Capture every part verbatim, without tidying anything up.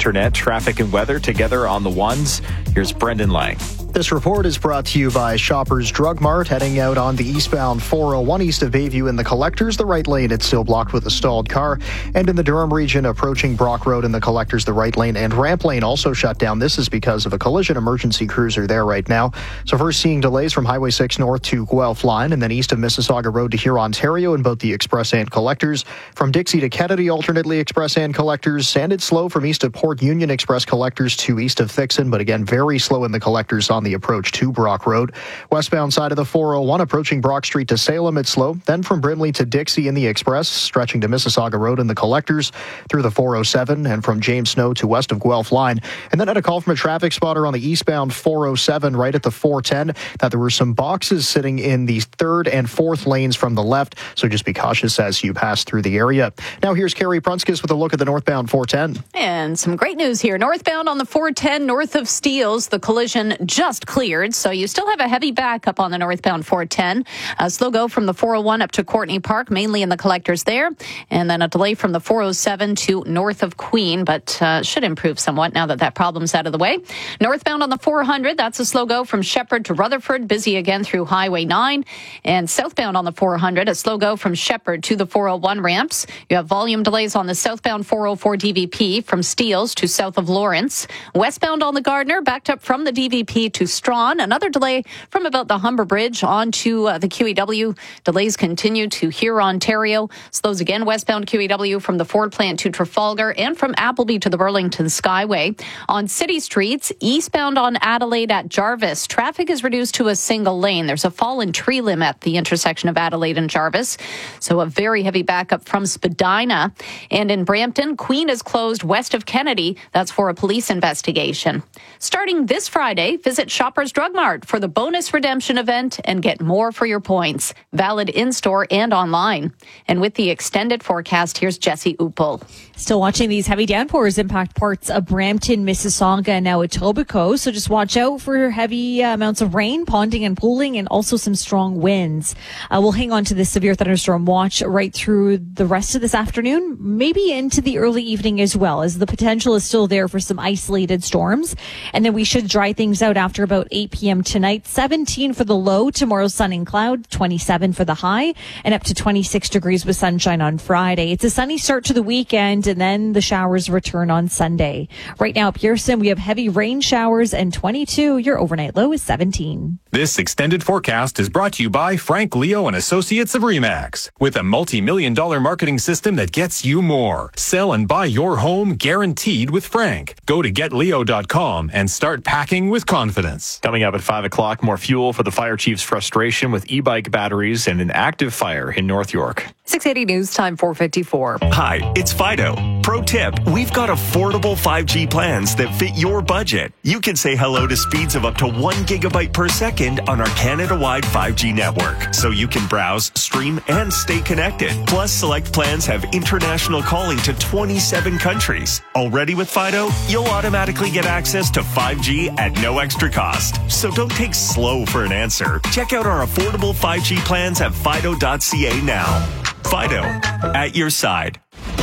internet, traffic and weather together on the ones. Here's Brendan Lang. This report is brought to you by Shoppers Drug Mart. Heading out on the eastbound four oh one east of Bayview in the Collectors. The right lane, it's still blocked with a stalled car. And in the Durham region, approaching Brock Road in the Collectors, the right lane and ramp lane also shut down. This is because of a collision. Emergency crews are there right now. So first seeing delays from Highway six north to Guelph line and then east of Mississauga Road to Huron, Ontario in both the Express and Collectors. From Dixie to Kennedy, alternately Express and Collectors. And it's slow from east of Port Union Express Collectors to east of Thixon, but again, very slow in the Collectors on the approach to Brock Road. Westbound side of the four oh one, approaching Brock Street to Salem, it's slow. Then from Brimley to Dixie in the Express, stretching to Mississauga Road in the Collectors, through the four oh seven, and from James Snow to west of Guelph line. And then had a call from a traffic spotter on the eastbound four oh seven, right at the four ten, that there were some boxes sitting in the third and fourth lanes from the left, so just be cautious as you pass through the area. Now here's Carrie Prunskis with a look at the northbound four ten. And some great news here. Northbound on the four ten, north of Steeles, the collision just cleared, so you still have a heavy backup on the northbound four ten. A slow go from the four oh one up to Courtney Park, mainly in the Collectors there, and then a delay from the four oh seven to north of Queen, but uh, should improve somewhat now that that problem's out of the way. Northbound on the four hundred, that's a slow go from Shepherd to Rutherford, busy again through Highway nine, and southbound on the four hundred, a slow go from Shepherd to the four oh one ramps. You have volume delays on the southbound four oh four D V P from Steeles to south of Lawrence. Westbound on the Gardner, backed up from the D V P to Strawn. Another delay from about the Humber Bridge on to uh, the Q E W. Delays continue to Huron, Ontario. Slows again westbound Q E W from the Ford plant to Trafalgar and from Appleby to the Burlington Skyway. On city streets, eastbound on Adelaide at Jarvis, traffic is reduced to a single lane. There's a fallen tree limb at the intersection of Adelaide and Jarvis, so a very heavy backup from Spadina. And in Brampton, Queen is closed west of Kennedy. That's for a police investigation. Starting this Friday, visit Shoppers Drug Mart for the bonus redemption event and get more for your points. Valid in-store and online. And with the extended forecast, here's Jesse Uppel. Still watching these heavy downpours impact parts of Brampton, Mississauga, and now Etobicoke. So just watch out for heavy uh, amounts of rain, ponding and pooling, and also some strong winds. Uh, we'll hang on to this severe thunderstorm watch right through the rest of this afternoon, maybe into the early evening as well, as the potential is still there for some isolated storms. And then we should dry things out after about eight p.m. tonight. seventeen for the low, tomorrow sun and cloud, twenty-seven for the high, and up to twenty-six degrees with sunshine on Friday. It's a sunny start to the weekend, and then the showers return on Sunday. Right now at Pearson, we have heavy rain showers and twenty-two. Your overnight low is seventeen. This extended forecast is brought to you by Frank Leo and Associates of Remax. With a multi-million dollar marketing system that gets you more. Sell and buy your home guaranteed with Frank. Go to get leo dot com and start packing with confidence. Coming up at five o'clock, more fuel for the fire chief's frustration with e-bike batteries and an active fire in North York. six eighty News Time, four fifty-four. Hi, it's Fido. Pro tip, we've got affordable five G plans that fit your budget. You can say hello to speeds of up to one gigabyte per second on our Canada-wide five G network. So you can browse, stream, and stay connected. Plus, select plans have international calling to twenty-seven countries. Already with Fido, you'll automatically get access to five G at no extra cost. So don't take slow for an answer. Check out our affordable five G plans at fido dot c a now. Fido, at your side.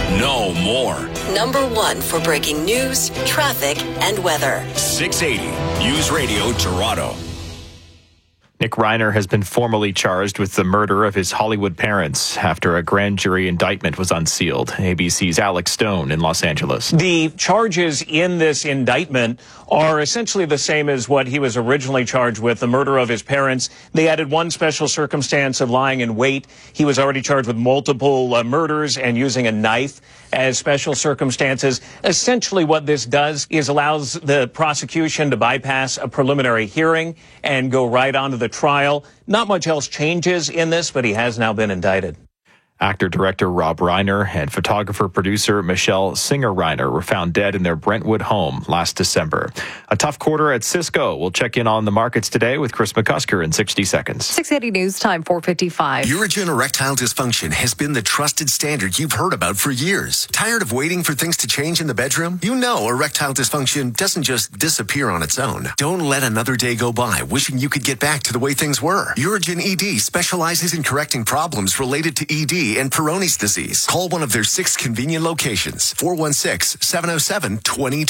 No more. Number one for breaking news, traffic, and weather. six eighty News Radio Toronto. Nick Reiner has been formally charged with the murder of his Hollywood parents after a grand jury indictment was unsealed. A B C's Alex Stone in Los Angeles. The charges in this indictment are essentially the same as what he was originally charged with, the murder of his parents. They added one special circumstance of lying in wait. He was already charged with multiple uh, murders and using a knife as special circumstances. Essentially what this does is allows the prosecution to bypass a preliminary hearing and go right on to the trial. Not much else changes in this, but he has now been indicted. Actor-director Rob Reiner and photographer-producer Michelle Singer-Reiner were found dead in their Brentwood home last December. A tough quarter at Cisco. We'll check in on the markets today with Chris McCusker in sixty seconds. six eighty News Time, four fifty-five. Urogen erectile dysfunction has been the trusted standard you've heard about for years. Tired of waiting for things to change in the bedroom? You know erectile dysfunction doesn't just disappear on its own. Don't let another day go by wishing you could get back to the way things were. Urogen E D specializes in correcting problems related to E D and Peyronie's disease. Call one of their six convenient locations. four one six, seven oh seven, two oh